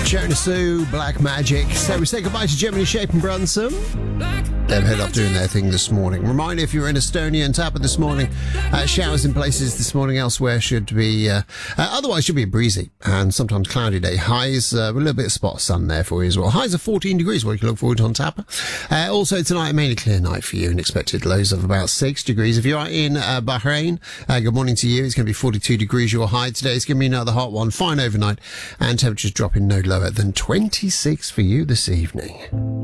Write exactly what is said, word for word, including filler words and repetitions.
Jonas Sue, Black Magic. So we say goodbye to Germany, Shape and Brunson. They've head off doing their thing this morning. Reminder, if you're in Estonia and Tapa this morning, uh, showers in places this morning. Elsewhere should be, uh, uh, otherwise should be a breezy and sometimes cloudy day. Highs, uh, a little bit of spot of sun there for you as well. Highs of fourteen degrees, what you can look forward to on Tapa. Uh, also tonight, a mainly clear night for you and expected lows of about six degrees. If you are in uh, Bahrain, uh, good morning to you. It's going to be forty-two degrees your high today. It's going to be another hot one. Fine overnight and temperatures dropping no lower than twenty-six for you this evening.